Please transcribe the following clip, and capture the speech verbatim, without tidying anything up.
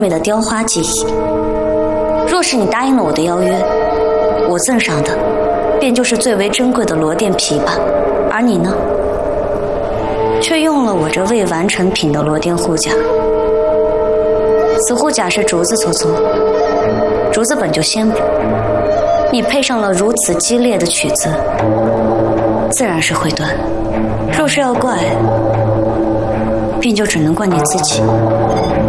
美的雕花技艺。若是你答应了我的邀约，我赠上的便就是最为珍贵的罗甸琵琶，而你呢，却用了我这未完成品的罗甸护甲。此护甲是竹子所做，竹子本就纤薄，你配上了如此激烈的曲子，自然是会断。若是要怪，便就只能怪你自己。